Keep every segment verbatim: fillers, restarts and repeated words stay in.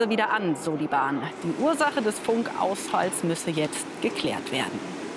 wieder an, so die Bahn. Die Ursache des Funkausfalls müsse jetzt geklärt werden.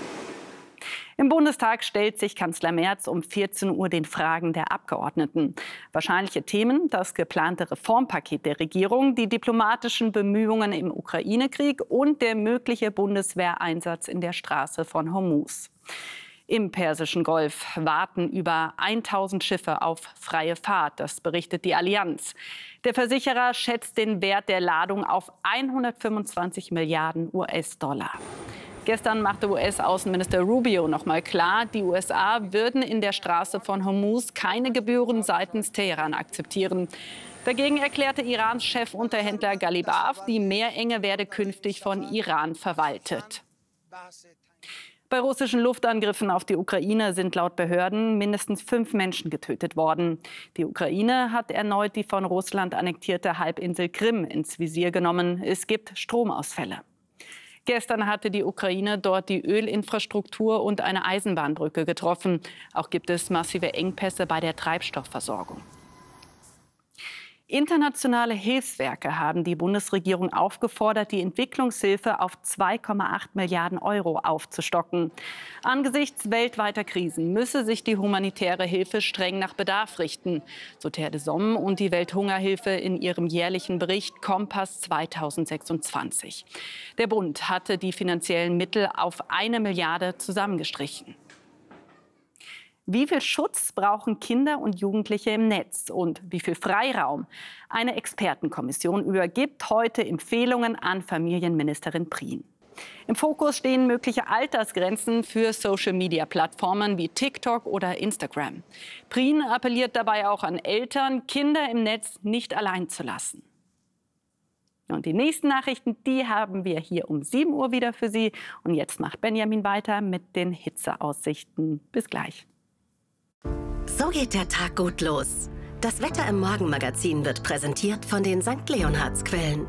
Im Bundestag stellt sich Kanzler Merz um vierzehn Uhr den Fragen der Abgeordneten. Wahrscheinliche Themen: das geplante Reformpaket der Regierung, die diplomatischen Bemühungen im Ukraine-Krieg und der mögliche Bundeswehreinsatz in der Straße von Hormuz. Im Persischen Golf warten über tausend Schiffe auf freie Fahrt, das berichtet die Allianz. Der Versicherer schätzt den Wert der Ladung auf hundertfünfundzwanzig Milliarden U S-Dollar. Gestern machte U S-Außenminister Rubio noch mal klar, die U S A würden in der Straße von Hormuz keine Gebühren seitens Teheran akzeptieren. Dagegen erklärte Irans Chefunterhändler Ghalibaf, die Meerenge werde künftig von Iran verwaltet. Bei russischen Luftangriffen auf die Ukraine sind laut Behörden mindestens fünf Menschen getötet worden. Die Ukraine hat erneut die von Russland annektierte Halbinsel Krim ins Visier genommen. Es gibt Stromausfälle. Gestern hatte die Ukraine dort die Ölinfrastruktur und eine Eisenbahnbrücke getroffen. Auch gibt es massive Engpässe bei der Treibstoffversorgung. Internationale Hilfswerke haben die Bundesregierung aufgefordert, die Entwicklungshilfe auf zwei Komma acht Milliarden Euro aufzustocken. Angesichts weltweiter Krisen müsse sich die humanitäre Hilfe streng nach Bedarf richten, so Terre des Hommes und die Welthungerhilfe in ihrem jährlichen Bericht Kompass zweitausendsechsundzwanzig. Der Bund hatte die finanziellen Mittel auf eine Milliarde zusammengestrichen. Wie viel Schutz brauchen Kinder und Jugendliche im Netz und wie viel Freiraum? Eine Expertenkommission übergibt heute Empfehlungen an Familienministerin Prien. Im Fokus stehen mögliche Altersgrenzen für Social-Media-Plattformen wie TikTok oder Instagram. Prien appelliert dabei auch an Eltern, Kinder im Netz nicht allein zu lassen. Und die nächsten Nachrichten, die haben wir hier um sieben Uhr wieder für Sie. Und jetzt macht Benjamin weiter mit den Hitzeaussichten. Bis gleich. So geht der Tag gut los. Das Wetter im Morgenmagazin wird präsentiert von den Sankt Leonhards-Quellen.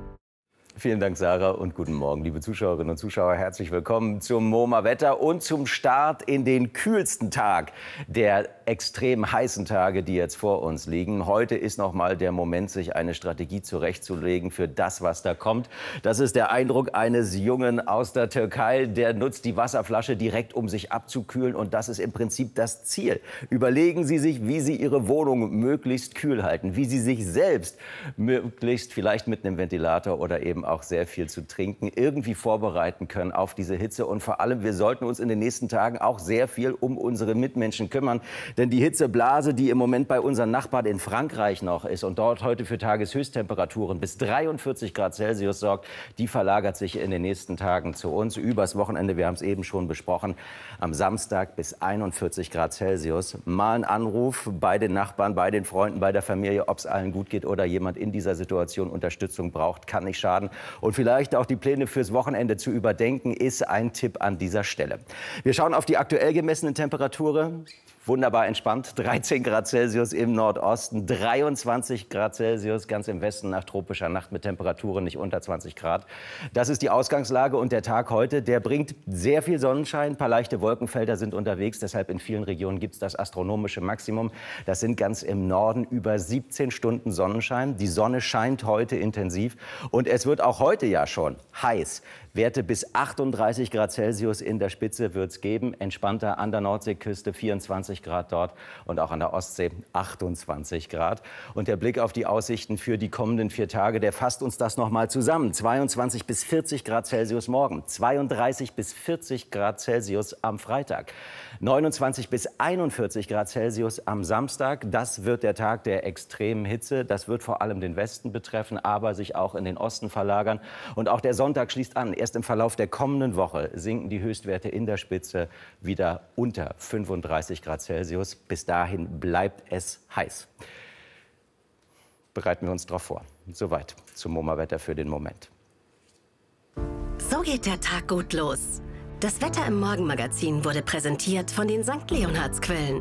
Vielen Dank, Sarah, und guten Morgen, liebe Zuschauerinnen und Zuschauer. Herzlich willkommen zum MoMA-Wetter und zum Start in den kühlsten Tag der extrem heißen Tage, die jetzt vor uns liegen. Heute ist noch mal der Moment, sich eine Strategie zurechtzulegen für das, was da kommt. Das ist der Eindruck eines Jungen aus der Türkei. Der nutzt die Wasserflasche direkt, um sich abzukühlen. Und das ist im Prinzip das Ziel. Überlegen Sie sich, wie Sie Ihre Wohnung möglichst kühl halten, wie Sie sich selbst möglichst vielleicht mit einem Ventilator oder eben auch sehr viel zu trinken, irgendwie vorbereiten können auf diese Hitze. Und vor allem, wir sollten uns in den nächsten Tagen auch sehr viel um unsere Mitmenschen kümmern. Denn die Hitzeblase, die im Moment bei unseren Nachbarn in Frankreich noch ist und dort heute für Tageshöchsttemperaturen bis dreiundvierzig Grad Celsius sorgt, die verlagert sich in den nächsten Tagen zu uns. Übers Wochenende, wir haben es eben schon besprochen, am Samstag bis einundvierzig Grad Celsius. Mal ein Anruf bei den Nachbarn, bei den Freunden, bei der Familie, ob es allen gut geht oder jemand in dieser Situation Unterstützung braucht, kann nicht schaden. Und vielleicht auch die Pläne fürs Wochenende zu überdenken, ist ein Tipp an dieser Stelle. Wir schauen auf die aktuell gemessenen Temperaturen. Wunderbar entspannt, dreizehn Grad Celsius im Nordosten, dreiundzwanzig Grad Celsius ganz im Westen nach tropischer Nacht mit Temperaturen nicht unter zwanzig Grad. Das ist die Ausgangslage und der Tag heute, der bringt sehr viel Sonnenschein. Ein paar leichte Wolkenfelder sind unterwegs, deshalb in vielen Regionen gibt es das astronomische Maximum. Das sind ganz im Norden über siebzehn Stunden Sonnenschein. Die Sonne scheint heute intensiv und es wird auch heute ja schon heiß. Werte bis achtunddreißig Grad Celsius in der Spitze wird es geben. Entspannter an der Nordseeküste vierundzwanzig Grad dort und auch an der Ostsee achtundzwanzig Grad. Und der Blick auf die Aussichten für die kommenden vier Tage, der fasst uns das noch mal zusammen. zweiundzwanzig bis vierzig Grad Celsius morgen, zweiunddreißig bis vierzig Grad Celsius am Freitag, neunundzwanzig bis einundvierzig Grad Celsius am Samstag. Das wird der Tag der extremen Hitze. Das wird vor allem den Westen betreffen, aber sich auch in den Osten verlagern. Und auch der Sonntag schließt an. Erst im Verlauf der kommenden Woche sinken die Höchstwerte in der Spitze wieder unter fünfunddreißig Grad Celsius. Bis dahin bleibt es heiß. Bereiten wir uns darauf vor. Soweit zum MoMA-Wetter für den Moment. So geht der Tag gut los. Das Wetter im Morgenmagazin wurde präsentiert von den Sankt Leonhards-Quellen.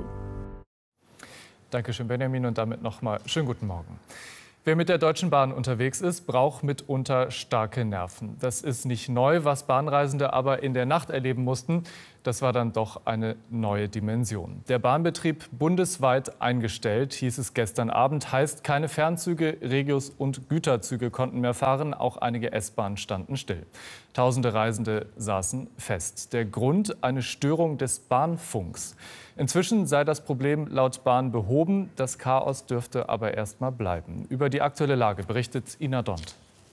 Dankeschön, Benjamin, und damit noch mal schönen guten Morgen. Wer mit der Deutschen Bahn unterwegs ist, braucht mitunter starke Nerven. Das ist nicht neu, was Bahnreisende aber in der Nacht erleben mussten. Das war dann doch eine neue Dimension. Der Bahnbetrieb bundesweit eingestellt, hieß es gestern Abend. Heißt, keine Fernzüge, Regios und Güterzüge konnten mehr fahren. Auch einige S-Bahnen standen still. Tausende Reisende saßen fest. Der Grund: eine Störung des Bahnfunks. Inzwischen sei das Problem laut Bahn behoben. Das Chaos dürfte aber erst mal bleiben. Über die aktuelle Lage berichtet Ina Dont.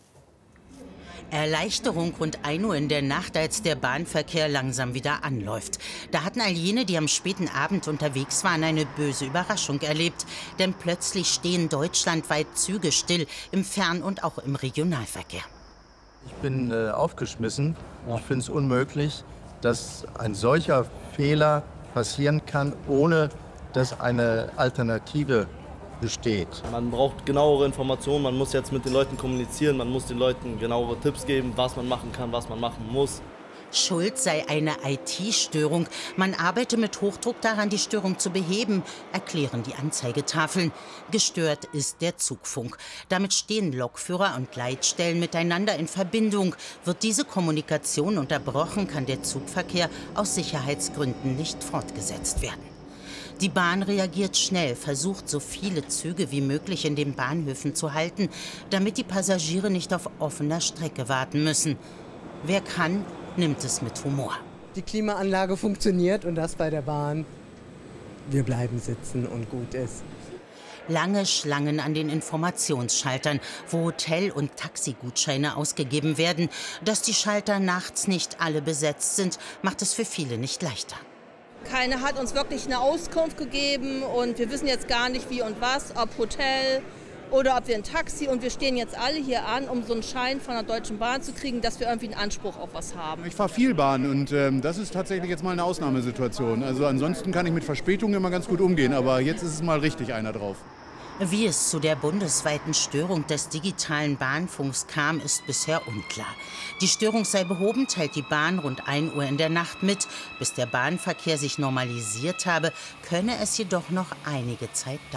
Erleichterung rund ein Uhr in der Nacht, als der Bahnverkehr langsam wieder anläuft. Da hatten all jene, die am späten Abend unterwegs waren, eine böse Überraschung erlebt. Denn plötzlich stehen deutschlandweit Züge still, im Fern- und auch im Regionalverkehr. Ich bin äh, aufgeschmissen. Ich finde es unmöglich, dass ein solcher Fehler passieren kann, ohne dass eine Alternative besteht. Man braucht genauere Informationen, man muss jetzt mit den Leuten kommunizieren, man muss den Leuten genauere Tipps geben, was man machen kann, was man machen muss. Schuld sei eine I T-Störung. Man arbeite mit Hochdruck daran, die Störung zu beheben, erklären die Anzeigetafeln. Gestört ist der Zugfunk. Damit stehen Lokführer und Leitstellen miteinander in Verbindung. Wird diese Kommunikation unterbrochen, kann der Zugverkehr aus Sicherheitsgründen nicht fortgesetzt werden. Die Bahn reagiert schnell, versucht, so viele Züge wie möglich in den Bahnhöfen zu halten, damit die Passagiere nicht auf offener Strecke warten müssen. Wer kann, nimmt es mit Humor. Die Klimaanlage funktioniert und das bei der Bahn. Wir bleiben sitzen und gut ist. Lange Schlangen an den Informationsschaltern, wo Hotel- und Taxigutscheine ausgegeben werden. Dass die Schalter nachts nicht alle besetzt sind, macht es für viele nicht leichter. Keiner hat uns wirklich eine Auskunft gegeben und wir wissen jetzt gar nicht wie und was, ob Hotel oder ob wir ein Taxi. Und wir stehen jetzt alle hier an, um so einen Schein von der Deutschen Bahn zu kriegen, dass wir irgendwie einen Anspruch auf was haben. Ich fahre viel Bahn und ähm, das ist tatsächlich jetzt mal eine Ausnahmesituation. Also ansonsten kann ich mit Verspätungen immer ganz gut umgehen, aber jetzt ist es mal richtig einer drauf. Wie es zu der bundesweiten Störung des digitalen Bahnfunks kam, ist bisher unklar. Die Störung sei behoben, teilt die Bahn rund ein Uhr in der Nacht mit. Bis der Bahnverkehr sich normalisiert habe, könne es jedoch noch einige Zeit dauern.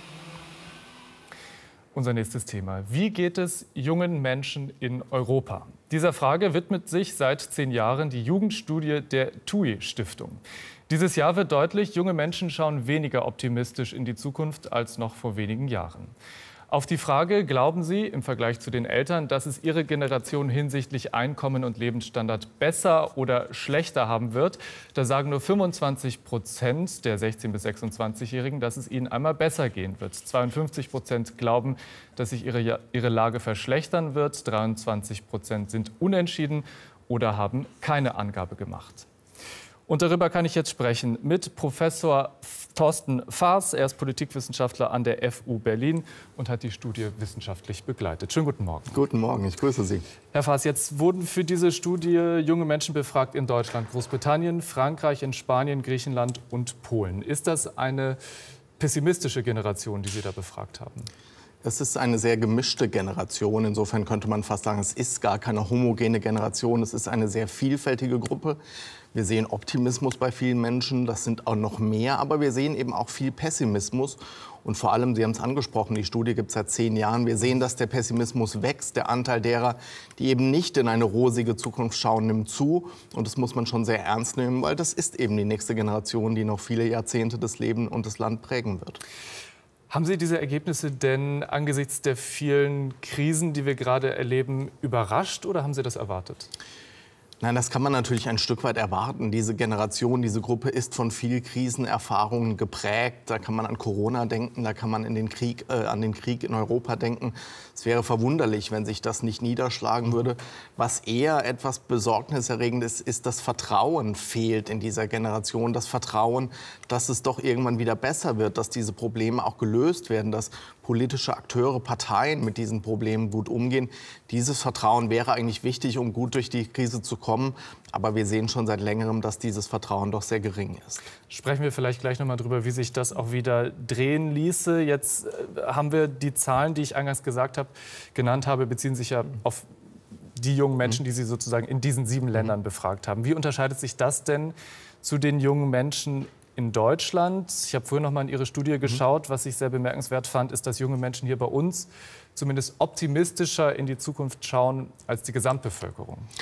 Unser nächstes Thema. Wie geht es jungen Menschen in Europa? Dieser Frage widmet sich seit zehn Jahren die Jugendstudie der T U I-Stiftung. Dieses Jahr wird deutlich, junge Menschen schauen weniger optimistisch in die Zukunft als noch vor wenigen Jahren. Auf die Frage, glauben Sie im Vergleich zu den Eltern, dass es Ihre Generation hinsichtlich Einkommen und Lebensstandard besser oder schlechter haben wird, da sagen nur fünfundzwanzig Prozent der sechzehn- bis sechsundzwanzigjährigen, dass es ihnen einmal besser gehen wird. zweiundfünfzig Prozent glauben, dass sich ihre, ihre Lage verschlechtern wird. dreiundzwanzig Prozent sind unentschieden oder haben keine Angabe gemacht. Und darüber kann ich jetzt sprechen mit Professor Thorsten Faas. Er ist Politikwissenschaftler an der F U Berlin und hat die Studie wissenschaftlich begleitet. Schönen guten Morgen. Guten Morgen, ich grüße Sie. Herr Faas, jetzt wurden für diese Studie junge Menschen befragt in Deutschland, Großbritannien, Frankreich, in Spanien, Griechenland und Polen. Ist das eine pessimistische Generation, die Sie da befragt haben? Es ist eine sehr gemischte Generation. Insofern könnte man fast sagen, es ist gar keine homogene Generation. Es ist eine sehr vielfältige Gruppe. Wir sehen Optimismus bei vielen Menschen, das sind auch noch mehr. Aber wir sehen eben auch viel Pessimismus. Und vor allem, Sie haben es angesprochen, die Studie gibt es seit zehn Jahren. Wir sehen, dass der Pessimismus wächst. Der Anteil derer, die eben nicht in eine rosige Zukunft schauen, nimmt zu. Und das muss man schon sehr ernst nehmen, weil das ist eben die nächste Generation, die noch viele Jahrzehnte das Leben und das Land prägen wird. Haben Sie diese Ergebnisse denn angesichts der vielen Krisen, die wir gerade erleben, überrascht oder haben Sie das erwartet? Nein, das kann man natürlich ein Stück weit erwarten. Diese Generation, diese Gruppe ist von vielen Krisenerfahrungen geprägt. Da kann man an Corona denken, da kann man in den Krieg, äh, an den Krieg in Europa denken. Es wäre verwunderlich, wenn sich das nicht niederschlagen würde. Was eher etwas besorgniserregend ist, ist, das Vertrauen fehlt in dieser Generation. Das Vertrauen, dass es doch irgendwann wieder besser wird, dass diese Probleme auch gelöst werden, dass politische Akteure, Parteien mit diesen Problemen gut umgehen. Dieses Vertrauen wäre eigentlich wichtig, um gut durch die Krise zu kommen. Aber wir sehen schon seit längerem, dass dieses Vertrauen doch sehr gering ist. Sprechen wir vielleicht gleich noch mal drüber, wie sich das auch wieder drehen ließe. Jetzt haben wir die Zahlen, die ich eingangs gesagt habe, genannt habe, beziehen sich ja auf die jungen Menschen, die Sie sozusagen in diesen sieben Ländern befragt haben. Wie unterscheidet sich das denn zu den jungen Menschen in Deutschland? Ich habe vorhin noch mal in Ihre Studie geschaut. Was ich sehr bemerkenswert fand, ist, dass junge Menschen hier bei uns zumindest optimistischer in die Zukunft schauen als die Gesamtbevölkerung.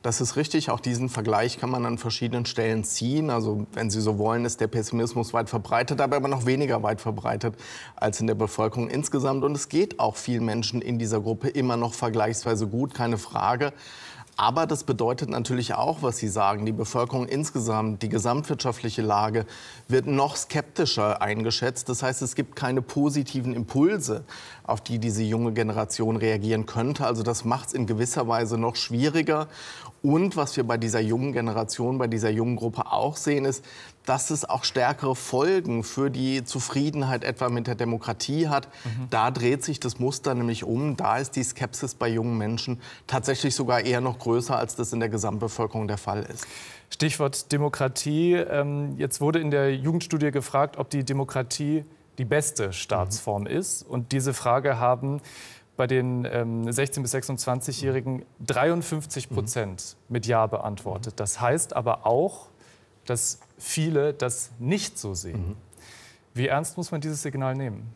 Das ist richtig. Auch diesen Vergleich kann man an verschiedenen Stellen ziehen. Also wenn Sie so wollen, ist der Pessimismus weit verbreitet, aber immer noch weniger weit verbreitet als in der Bevölkerung insgesamt. Und es geht auch vielen Menschen in dieser Gruppe immer noch vergleichsweise gut, keine Frage. Aber das bedeutet natürlich auch, was Sie sagen, die Bevölkerung insgesamt, die gesamtwirtschaftliche Lage wird noch skeptischer eingeschätzt. Das heißt, es gibt keine positiven Impulse, auf die diese junge Generation reagieren könnte. Also das macht es in gewisser Weise noch schwieriger. Und was wir bei dieser jungen Generation, bei dieser jungen Gruppe auch sehen, ist, dass es auch stärkere Folgen für die Zufriedenheit etwa mit der Demokratie hat. Mhm. Da dreht sich das Muster nämlich um. Da ist die Skepsis bei jungen Menschen tatsächlich sogar eher noch größer, als das in der Gesamtbevölkerung der Fall ist. Stichwort Demokratie. Jetzt wurde in der Jugendstudie gefragt, ob die Demokratie die beste Staatsform mhm. ist. Und diese Frage haben bei den ähm, sechzehn- bis sechsundzwanzigjährigen dreiundfünfzig Prozent mhm. mit Ja beantwortet. Das heißt aber auch, dass viele das nicht so sehen. Mhm. Wie ernst muss man dieses Signal nehmen?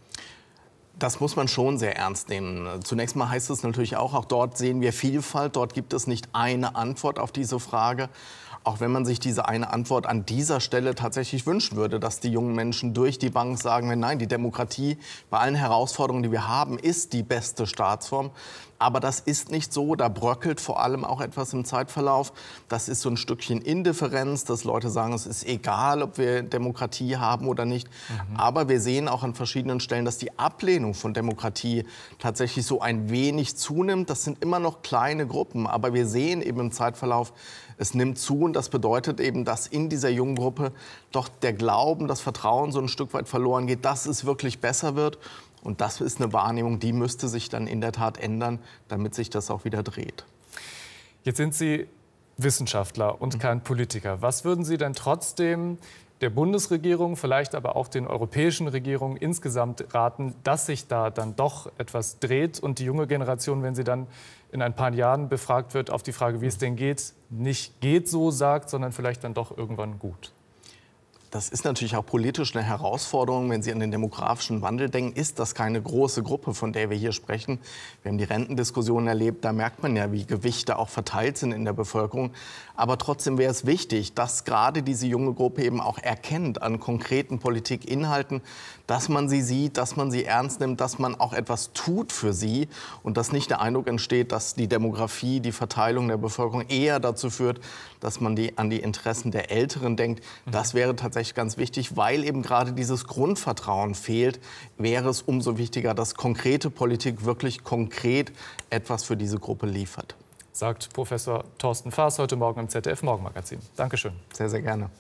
Das muss man schon sehr ernst nehmen. Zunächst mal heißt es natürlich auch, auch dort sehen wir Vielfalt. Dort gibt es nicht eine Antwort auf diese Frage. Auch wenn man sich diese eine Antwort an dieser Stelle tatsächlich wünschen würde, dass die jungen Menschen durch die Bank sagen, nein, die Demokratie bei allen Herausforderungen, die wir haben, ist die beste Staatsform. Aber das ist nicht so. Da bröckelt vor allem auch etwas im Zeitverlauf. Das ist so ein Stückchen Indifferenz, dass Leute sagen, es ist egal, ob wir Demokratie haben oder nicht. Mhm. Aber wir sehen auch an verschiedenen Stellen, dass die Ablehnung von Demokratie tatsächlich so ein wenig zunimmt. Das sind immer noch kleine Gruppen. Aber wir sehen eben im Zeitverlauf, es nimmt zu. Und das bedeutet eben, dass in dieser jungen Gruppe doch der Glauben, das Vertrauen so ein Stück weit verloren geht, dass es wirklich besser wird. Und das ist eine Wahrnehmung, die müsste sich dann in der Tat ändern, damit sich das auch wieder dreht. Jetzt sind Sie Wissenschaftler und kein Politiker. Was würden Sie denn trotzdem der Bundesregierung, vielleicht aber auch den europäischen Regierungen insgesamt raten, dass sich da dann doch etwas dreht und die junge Generation, wenn sie dann in ein paar Jahren befragt wird auf die Frage, wie es denn geht, nicht geht so sagt, sondern vielleicht dann doch irgendwann gut? Das ist natürlich auch politisch eine Herausforderung. Wenn Sie an den demografischen Wandel denken, ist das keine große Gruppe, von der wir hier sprechen. Wir haben die Rentendiskussion erlebt. Da merkt man ja, wie Gewichte auch verteilt sind in der Bevölkerung. Aber trotzdem wäre es wichtig, dass gerade diese junge Gruppe eben auch erkennt an konkreten Politikinhalten, dass man sie sieht, dass man sie ernst nimmt, dass man auch etwas tut für sie und dass nicht der Eindruck entsteht, dass die Demografie, die Verteilung der Bevölkerung eher dazu führt, dass man die, an die Interessen der Älteren denkt. Das wäre tatsächlich ganz wichtig, weil eben gerade dieses Grundvertrauen fehlt, wäre es umso wichtiger, dass konkrete Politik wirklich konkret etwas für diese Gruppe liefert. Sagt Professor Thorsten Faas heute Morgen im Z D F-Morgenmagazin. Dankeschön. Sehr, sehr gerne.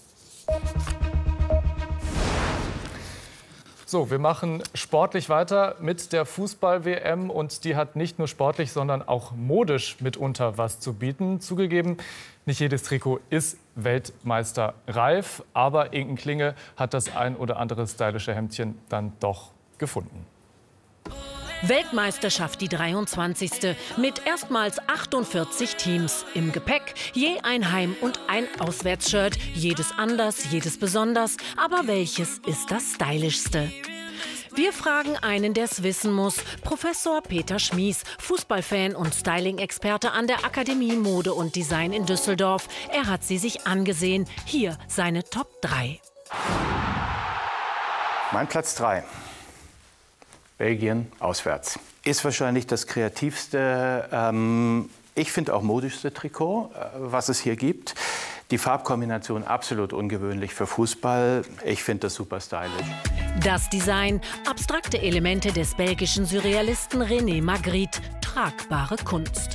So, wir machen sportlich weiter mit der Fußball-W M. Und die hat nicht nur sportlich, sondern auch modisch mitunter was zu bieten. Zugegeben, nicht jedes Trikot ist weltmeisterreif. Aber Inken Klinge hat das ein oder andere stylische Hemdchen dann doch gefunden. Weltmeisterschaft die dreiundzwanzigste mit erstmals achtundvierzig Teams. Im Gepäck je ein Heim- und ein Auswärtsshirt. Jedes anders, jedes besonders. Aber welches ist das stylischste? Wir fragen einen, der es wissen muss. Professor Peter Schmies, Fußballfan und Styling-Experte an der Akademie Mode und Design in Düsseldorf. Er hat sie sich angesehen. Hier seine Top drei. Mein Platz drei. Belgien auswärts. Ist wahrscheinlich das kreativste, ähm, ich finde auch modischste Trikot, äh, was es hier gibt. Die Farbkombination absolut ungewöhnlich für Fußball. Ich finde das super stylisch. Das Design, abstrakte Elemente des belgischen Surrealisten René Magritte, tragbare Kunst.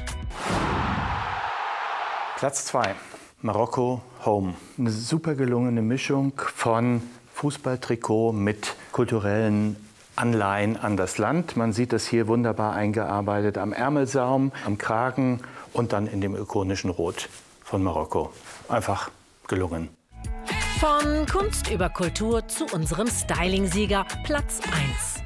Platz zwei. Marokko Home. Eine super gelungene Mischung von Fußballtrikot mit kulturellen Anleihen an das Land. Man sieht das hier wunderbar eingearbeitet am Ärmelsaum, am Kragen und dann in dem ikonischen Rot von Marokko. Einfach gelungen. Von Kunst über Kultur zu unserem Styling-Sieger, Platz eins.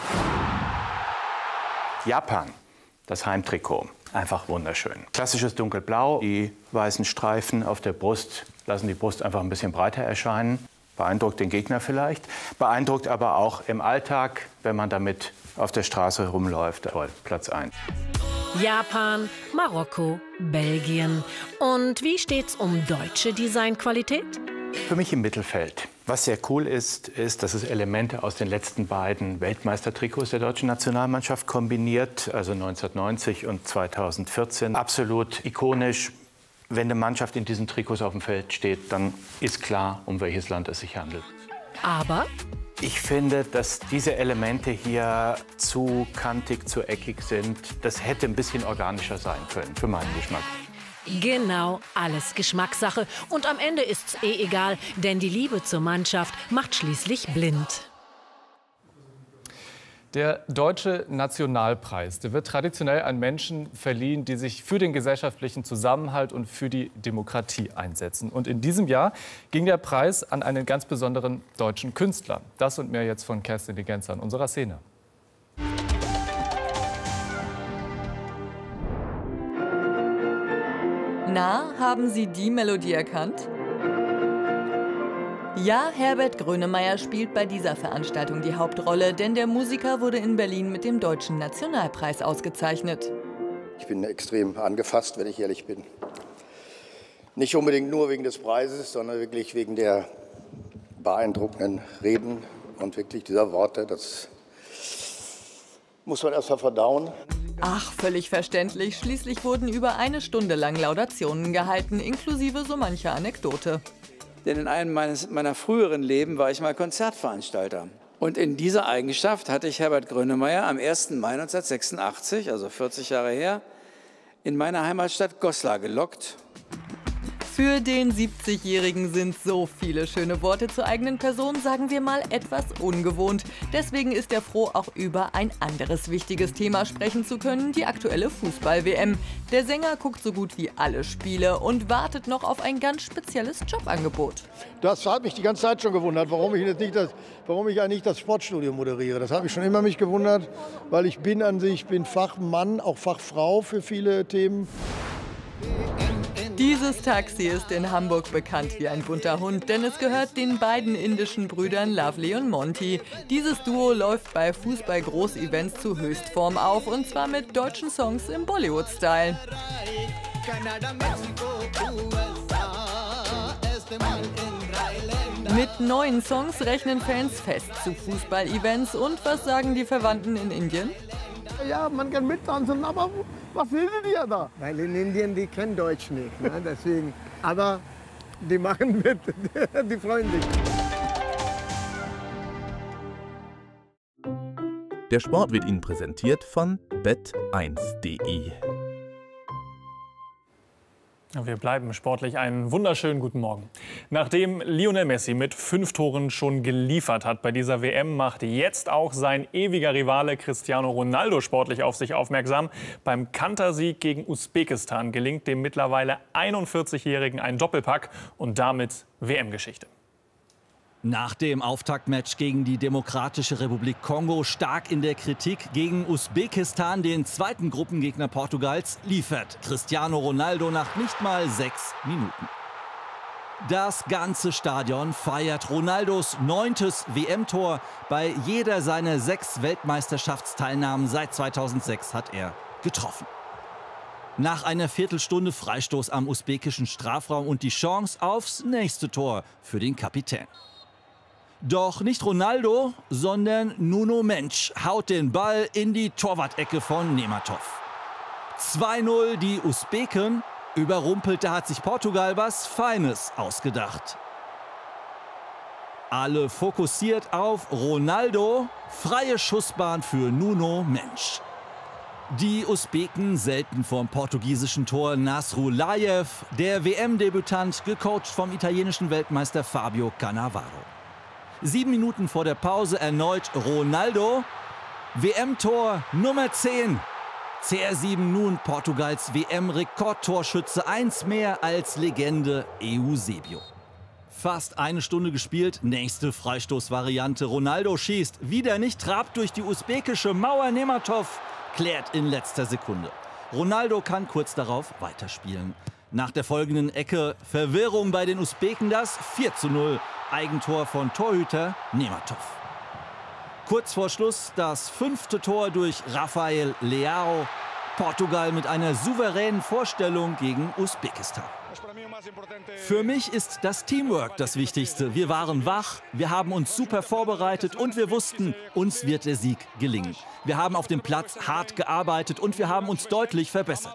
Japan, das Heimtrikot. Einfach wunderschön. Klassisches Dunkelblau, die weißen Streifen auf der Brust lassen die Brust einfach ein bisschen breiter erscheinen. Beeindruckt den Gegner vielleicht, beeindruckt aber auch im Alltag, wenn man damit auf der Straße rumläuft. Toll, Platz eins. Japan, Marokko, Belgien. Und wie steht's um deutsche Designqualität? Für mich im Mittelfeld. Was sehr cool ist, ist, dass es Elemente aus den letzten beiden Weltmeistertrikots der deutschen Nationalmannschaft kombiniert, also neunzehnhundertneunzig und zweitausendvierzehn. Absolut ikonisch. Wenn eine Mannschaft in diesen Trikots auf dem Feld steht, dann ist klar, um welches Land es sich handelt. Aber ich finde, dass diese Elemente hier zu kantig, zu eckig sind. Das hätte ein bisschen organischer sein können, für meinen Geschmack. genau, alles Geschmackssache. Und am Ende ist's eh egal, denn die Liebe zur Mannschaft macht schließlich blind. Der Deutsche Nationalpreis, der wird traditionell an Menschen verliehen, die sich für den gesellschaftlichen Zusammenhalt und für die Demokratie einsetzen. Und in diesem Jahr ging der Preis an einen ganz besonderen deutschen Künstler. Das und mehr jetzt von Kerstin Ligenza in unserer Szene. Na, haben Sie die Melodie erkannt? Ja, Herbert Grönemeyer spielt bei dieser Veranstaltung die Hauptrolle, denn der Musiker wurde in Berlin mit dem Deutschen Nationalpreis ausgezeichnet. Ich bin extrem angefasst, wenn ich ehrlich bin. Nicht unbedingt nur wegen des Preises, sondern wirklich wegen der beeindruckenden Reden und wirklich dieser Worte. Das muss man erst mal verdauen. Ach, völlig verständlich. Schließlich wurden über eine Stunde lang Laudationen gehalten, inklusive so mancher Anekdote. Denn in einem meines, meiner früheren Leben war ich mal Konzertveranstalter. Und in dieser Eigenschaft hatte ich Herbert Grönemeyer am ersten Mai neunzehnhundertsechsundachtzig, also vierzig Jahre her, in meine Heimatstadt Goslar gelockt. Für den siebzigjährigen sind so viele schöne Worte zur eigenen Person, sagen wir mal, etwas ungewohnt. Deswegen ist er froh, auch über ein anderes wichtiges Thema sprechen zu können, die aktuelle Fußball-W M. Der Sänger guckt so gut wie alle Spiele und wartet noch auf ein ganz spezielles Jobangebot. Das hat mich die ganze Zeit schon gewundert, warum ich, jetzt nicht das, warum ich eigentlich das Sportstudio moderiere. Das habe ich schon immer mich gewundert, weil ich bin an sich bin Fachmann, auch Fachfrau für viele Themen. Dieses Taxi ist in Hamburg bekannt wie ein bunter Hund, denn es gehört den beiden indischen Brüdern Lovely und Monty. Dieses Duo läuft bei Fußball-Groß-Events zu Höchstform auf, und zwar mit deutschen Songs im Bollywood-Style. Mit neuen Songs rechnen Fans fest zu Fußball-Events. Und was sagen die Verwandten in Indien? Ja, man kann mittanzen, aber was will die ja da? Weil in Indien, die kennen Deutsch nicht, ne? Deswegen. Aber die machen mit, die freuen sich. Der Sport wird Ihnen präsentiert von bet eins punkt de. Wir bleiben sportlich. Einen wunderschönen guten Morgen. Nachdem Lionel Messi mit fünf Toren schon geliefert hat bei dieser W M, macht jetzt auch sein ewiger Rivale Cristiano Ronaldo sportlich auf sich aufmerksam. Beim Kantersieg gegen Usbekistan gelingt dem mittlerweile einundvierzigjährigen ein Doppelpack und damit W M-Geschichte. Nach dem Auftaktmatch gegen die Demokratische Republik Kongo stark in der Kritik gegen Usbekistan, den zweiten Gruppengegner Portugals, liefert Cristiano Ronaldo nach nicht mal sechs Minuten. Das ganze Stadion feiert Ronaldos neuntes W M-Tor. Bei jeder seiner sechs Weltmeisterschaftsteilnahmen seit zweitausendsechs hat er getroffen. Nach einer Viertelstunde Freistoß am usbekischen Strafraum und die Chance aufs nächste Tor für den Kapitän. Doch nicht Ronaldo, sondern Nuno Mensch haut den Ball in die Torwart-Ecke von Nematov. zwei null, die Usbeken. Überrumpelt, da hat sich Portugal was Feines ausgedacht. Alle fokussiert auf Ronaldo. Freie Schussbahn für Nuno Mensch. Die Usbeken selten vom portugiesischen Tor Nasrullayev, der W M-Debütant, gecoacht vom italienischen Weltmeister Fabio Cannavaro. Sieben Minuten vor der Pause erneut Ronaldo. W M-Tor Nummer zehn. C R sieben nun Portugals W M-Rekordtorschütze, eins mehr als Legende Eusebio. Fast eine Stunde gespielt, nächste Freistoßvariante. Ronaldo schießt, wieder nicht, trabt durch die usbekische Mauer. Nematov klärt in letzter Sekunde. Ronaldo kann kurz darauf weiterspielen. Nach der folgenden Ecke Verwirrung bei den Usbeken, das vier zu null. Eigentor von Torhüter Nematov. Kurz vor Schluss das fünfte Tor durch Rafael Leao. Portugal mit einer souveränen Vorstellung gegen Usbekistan. Für mich ist das Teamwork das Wichtigste. Wir waren wach, wir haben uns super vorbereitet und wir wussten, uns wird der Sieg gelingen. Wir haben auf dem Platz hart gearbeitet und wir haben uns deutlich verbessert.